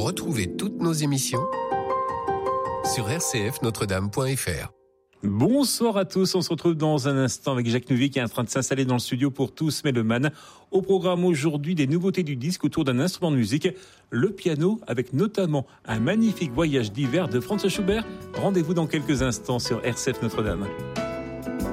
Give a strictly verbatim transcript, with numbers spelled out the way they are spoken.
Retrouvez toutes nos émissions sur r c f notre dame point f r. Bonsoir à tous, on se retrouve dans un instant avec Jacques Nouvier qui est en train de s'installer dans le studio pour tous mélomanes. Au programme aujourd'hui, des nouveautés du disque autour d'un instrument de musique, le piano, avec notamment un magnifique voyage d'hiver de Franz Schubert. Rendez-vous dans quelques instants sur R C F Notre-Dame.